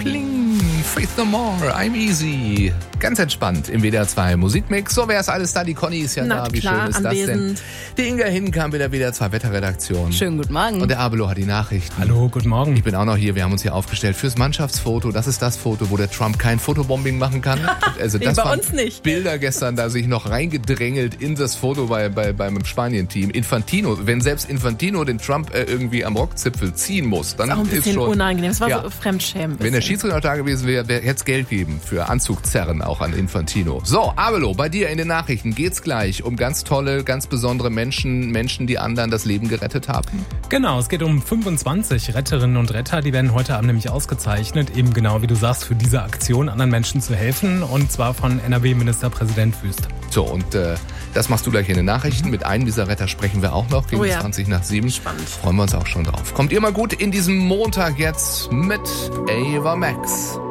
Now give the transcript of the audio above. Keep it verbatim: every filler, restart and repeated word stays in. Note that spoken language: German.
Kling, Faith No More, I'm Easy. Ganz entspannt im W D R zwei Musikmix. So, wer ist alles da? Die Conny ist ja Na, da. Wie klar, schön ist anwesend. das denn? Die Inga Hinkamp mit der W D R zwei Wetterredaktion. Schönen guten Morgen. Und der Abelo hat die Nachrichten. Hallo, guten Morgen. Ich bin auch noch hier. Wir haben uns hier aufgestellt fürs Mannschaftsfoto. Das ist das Foto, wo der Trump kein Fotobombing machen kann. Also das bei waren uns nicht. Bilder gestern, da sich noch reingedrängelt in das Foto bei, bei, beim Spanien-Team. Infantino, wenn selbst Infantino den Trump äh, irgendwie am Rockzipfel ziehen muss, dann Auch ein ist bisschen schon unangenehm. Es war ja. so Fremdschämen. Wenn der Schiedsrichter noch da gewesen wäre, hätte es Geld geben für Anzugzerren auch an Infantino. So, Abelo, bei dir in den Nachrichten geht's gleich um ganz tolle, ganz besondere Menschen, Menschen, die anderen das Leben gerettet haben. Genau, es geht um fünfundzwanzig Retterinnen und Retter, die werden heute Abend nämlich ausgezeichnet, eben genau wie du sagst, für diese Aktion anderen Menschen zu helfen, und zwar von N R W-Ministerpräsident Wüst. So, und äh, das machst du gleich in den Nachrichten. Mit einem dieser Retter sprechen wir auch noch gegen Oh ja. zwanzig nach sieben. Spannend. Freuen wir uns auch schon drauf. Kommt ihr mal gut in diesem Montag jetzt mit Ava Max.